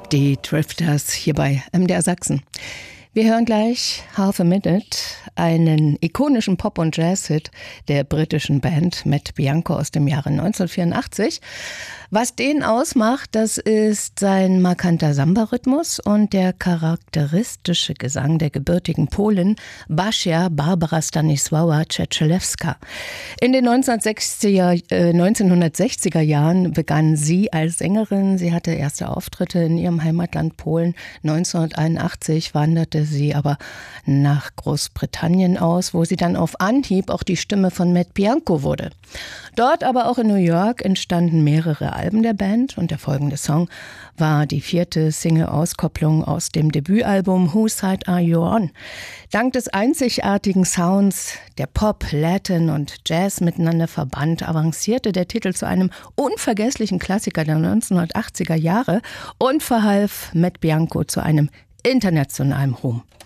Die Drifters hier bei MDR Sachsen. Wir hören gleich Half a Minute, einen ikonischen Pop- und Jazz-Hit der britischen Band Matt Bianco aus dem Jahre 1984. Was den ausmacht, das ist sein markanter Samba-Rhythmus und der charakteristische Gesang der gebürtigen Polin Basia Barbara Stanisława Czeschelewska. In den 1960er Jahren begann sie als Sängerin. Sie hatte erste Auftritte in ihrem Heimatland Polen. 1981 wanderte sie aber nach Großbritannien aus, wo sie dann auf Anhieb auch die Stimme von Matt Bianco wurde. Dort, aber auch in New York, entstanden mehrere Alben der Band und der folgende Song war die 4. Single-Auskopplung aus dem Debütalbum Whose Side Are You On? Dank des einzigartigen Sounds, der Pop, Latin und Jazz miteinander verband, avancierte der Titel zu einem unvergesslichen Klassiker der 1980er Jahre und verhalf Matt Bianco zu einem internationalen Ruhm.